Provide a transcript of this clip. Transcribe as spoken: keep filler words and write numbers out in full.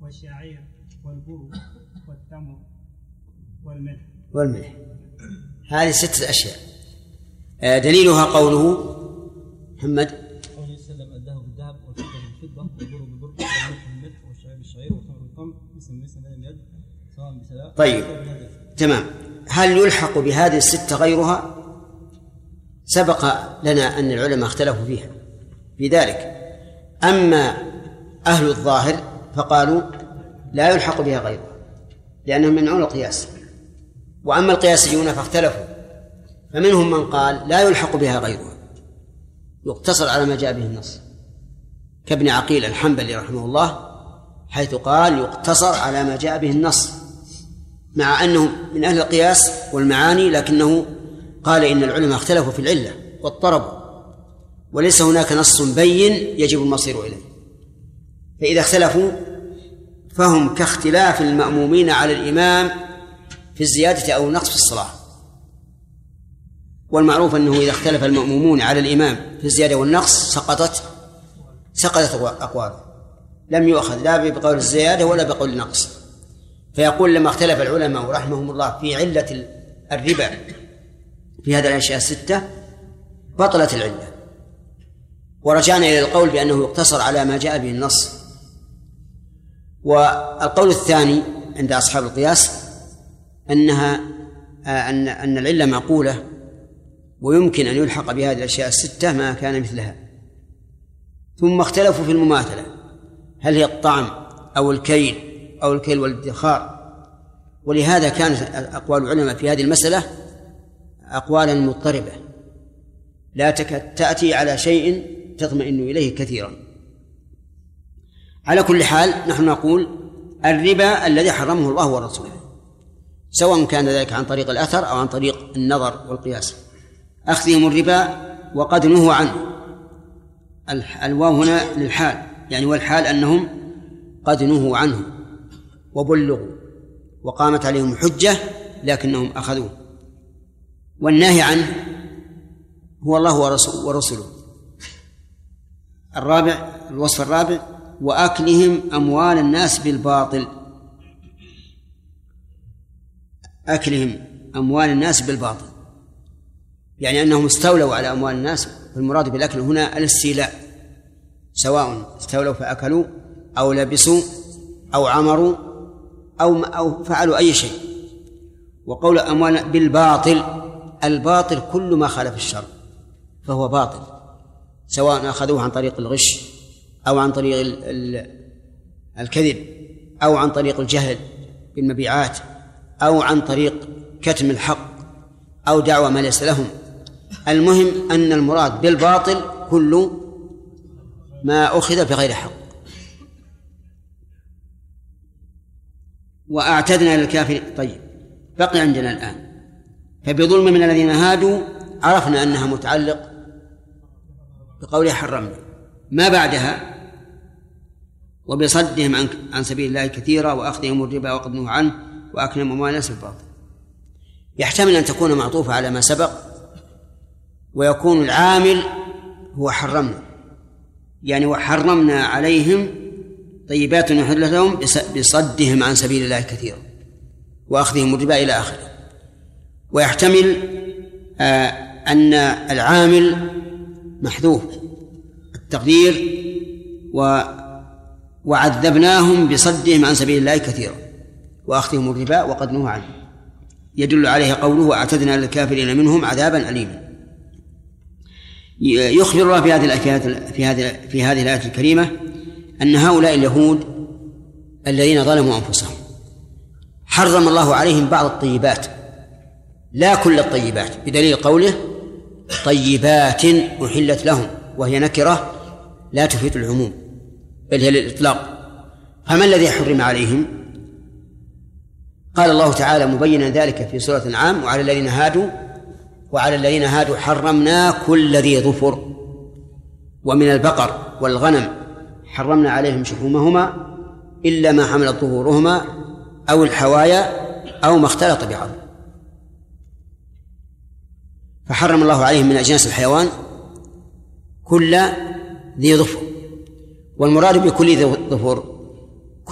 والشعير والبر والتمر والملح والملح هذه ستة أشياء. دليلها قوله محمد قوله وسلم الذهب بالذهب والفضة بالفضة والبر بالبر والملح بالملح والشعير بالشعير والتمر بالتمر مثل مثل هذا اليد سواء بسلاء. طيب تمام. هل يلحق بهذه الستة غيرها؟ سبق لنا أن العلماء اختلفوا فيها في ذلك. أما أهل الظاهر فقالوا لا يلحق بها غيرها لأنهم يمنعون القياس، وأما القياسيون فاختلفوا، فمنهم من قال لا يلحق بها غيرها، يقتصر على ما جاء به النص، كابن عقيل الحنبلي رحمه الله، حيث قال يقتصر على ما جاء به النص، مع أنه من أهل القياس والمعاني، لكنه قال إن العلماء اختلفوا في العلة واضطربوا، وليس هناك نص بين يجب المصير إليه، فإذا اختلفوا فهم كاختلاف المأمومين على الإمام في الزيادة أو النقص في الصلاة. والمعروف أنه إذا اختلف المأمومون على الإمام في الزيادة والنقص سقطت سقطت أقواله، لم يؤخذ لا بقول الزيادة ولا بقول النقص. فيقول لما اختلف العلماء رحمهم الله في علة الربا في هذه الأشياء الستة بطلت العلة، ورجعنا إلى القول بأنه يقتصر على ما جاء به النص. والقول الثاني عند أصحاب القياس أنها أن أن العلة معقولة ويمكن أن يلحق بهذه الأشياء الستة ما كان مثلها. ثم اختلفوا في المماثلة، هل هي الطعم أو الكيل أو الكيل والادخار، ولهذا كانت أقوال العلماء في هذه المسألة أقوالا مضطربة لا تكاد تأتي على شيء تطمئن إليه كثيرا. على كل حال نحن نقول الربا الذي حرمه الله ورسوله، سواء كان ذلك عن طريق الأثر أو عن طريق النظر والقياس. أخذهم الربا وقد نهوا عنه، الواو هنا للحال، يعني والحال أنهم قد نهوا عنه وبلغوا وقامت عليهم حجة لكنهم أخذوه. والناهي عنه هو الله ورسوله. الرابع الوصف الرابع وأكلهم أموال الناس بالباطل، أكلهم أموال الناس بالباطل يعني أنهم استولوا على أموال الناس، والمراد بالأكل هنا الاستيلاء، سواء استولوا فأكلوا أو لبسوا أو عمروا أو أو فعلوا أي شيء. وقول أموال بالباطل، الباطل كل ما خالف الشرع فهو باطل، سواء أخذوه عن طريق الغش أو عن طريق الكذب أو عن طريق الجهل بالمبيعات أو عن طريق كتم الحق أو دعوى ما ليس لهم. المهم أن المراد بالباطل كل ما أخذ بغير حق. وأعتدنا للكافرين. طيب بقي عندنا الآن فبظلم من الذين هادوا، عرفنا أنها متعلق بقوله حرمنا، ما بعدها وبصدهم عن, عن سبيل الله كثيرا وأخذهم الربا وقد نهوا عنه وأكلهم أموال الناس بالباطل. يحتمل أن تكون معطوفة على ما سبق، ويكون العامل هو حرمنا، يعني وحرمنا عليهم طيبات نحل لهم بصدهم عن سبيل الله كثيرا وأخذهم الربا إلى آخره. ويحتمل آه أن العامل محذوف التقدير و وعذبناهم بصدهم عن سبيل الله كثيرا وأخذهم الربا وقد نهوا عنه، يدل عليه قوله وأعتدنا للكافرين منهم عذابا أليما. يخبر الله في هذه في هذه في هذه الآية الكريمة أن هؤلاء اليهود الذين ظلموا أنفسهم حرم الله عليهم بعض الطيبات، لا كل الطيبات، بدليل قوله طيبات أحلت لهم، وهي نكرة لا تفيد العموم بل هي للإطلاق. فما الذي حرم عليهم؟ قال الله تعالى مبينا ذلك في سورة الأنعام وعلى الذين هادوا وعلى الذين هادوا حرمنا كل ذي ظفر، ومن البقر والغنم حرمنا عليهم شحومهما إلا ما حملت ظهورهما أو الحوايا أو ما اختلط بعظم. فحرم الله عليهم من أجناس الحيوان كل ذي ظفر، والمراد بكل ذي ظفر